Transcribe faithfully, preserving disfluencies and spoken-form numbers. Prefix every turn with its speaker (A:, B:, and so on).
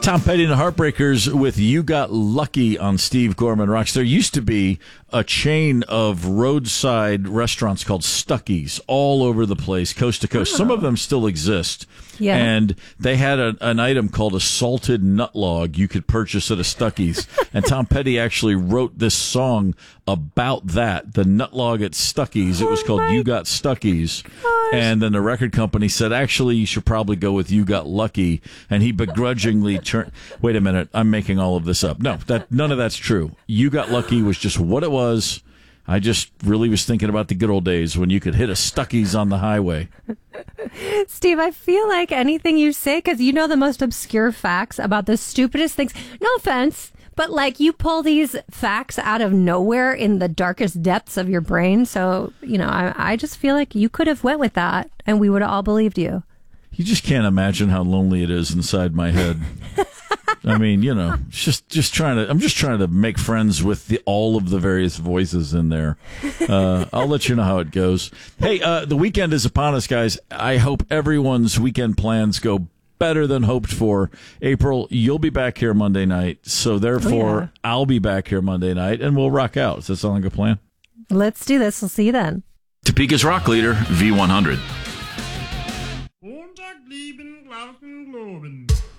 A: Tom Petty and the Heartbreakers with You Got Lucky on Steve Gorman Rocks. There used to be a chain of roadside restaurants called Stuckey's all over the place, coast to coast. Oh. Some of them still exist.
B: Yeah.
A: And they had a, an item called a salted nut log you could purchase at a Stuckey's. And Tom Petty actually wrote this song about that, the nut log at Stuckey's. It was called
B: oh
A: You Got Stuckey's.
B: Gosh.
A: And then the record company said, actually, you should probably go with You Got Lucky. And he begrudgingly turned. Wait a minute, I'm making all of this up. No, that none of that's true. You Got Lucky was just what it was. I just really was thinking about the good old days when you could hit a Stuckey's on the highway.
B: Steve, I feel like anything you say, because you know the most obscure facts about the stupidest things. No offense, but like you pull these facts out of nowhere in the darkest depths of your brain. So, you know, I, I just feel like you could have went with that and we would have all believed you.
A: You just can't imagine how lonely it is inside my head. I mean, you know, just just trying to. I'm just trying to make friends with the, all of the various voices in there. Uh, I'll let you know how it goes. Hey, uh, the weekend is upon us, guys. I hope everyone's weekend plans go better than hoped for. April, you'll be back here Monday night, so therefore
B: oh, yeah.
A: I'll be back here Monday night, and we'll rock out. Does that sound like a plan?
B: Let's do this. We'll see you then.
C: Topeka's rock leader, V one hundred.